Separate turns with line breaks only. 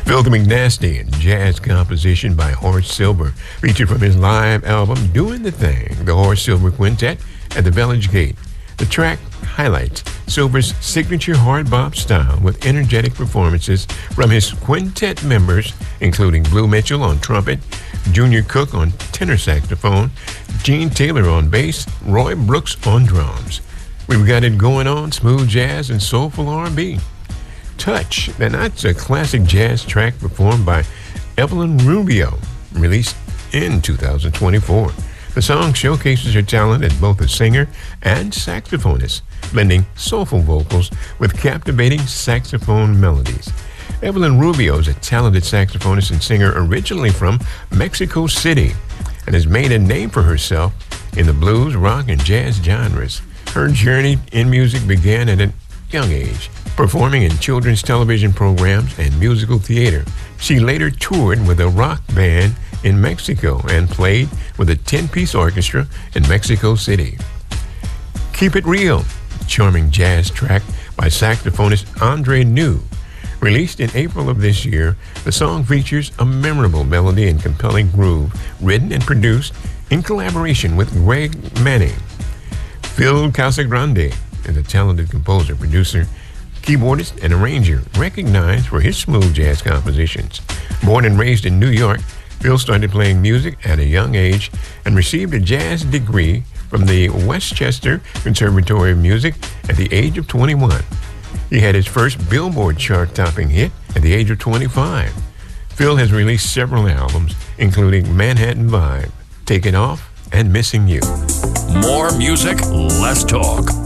Filthy McNasty, a jazz composition by Horace Silver, featured from his live album Doing the Thing, the Horace Silver Quintet at the Village Gate. The track highlights Silver's signature hard bop style with energetic performances from his quintet members, including Blue Mitchell on trumpet, Junior Cook on tenor saxophone, Gene Taylor on bass, Roy Brooks on drums. We've got it going on, smooth jazz and soulful R&B. Touch, and that's a classic jazz track performed by Evelyn Rubio, released in 2024. The song showcases her talent as both a singer and saxophonist, blending soulful vocals with captivating saxophone melodies. Evelyn Rubio is a talented saxophonist and singer originally from Mexico City and has made a name for herself in the blues, rock, and jazz genres. Her journey in music began at a young age, performing in children's television programs and musical theater. She later toured with a rock band in Mexico and played with a 10-piece orchestra in Mexico City. Keep It Real, charming jazz track by saxophonist Andre New. Released in April of this year, the song features a memorable melody and compelling groove, written and produced in collaboration with Greg Manning. Phil Casagrande is a talented composer, producer, keyboardist, and arranger, recognized for his smooth jazz compositions. Born and raised in New York, Phil started playing music at a young age and received a jazz degree from the Westchester Conservatory of Music at the age of 21. He had his first Billboard chart-topping hit at the age of 25. Phil has released several albums, including Manhattan Vibe, Take It Off, and Missing You.
More music, less talk.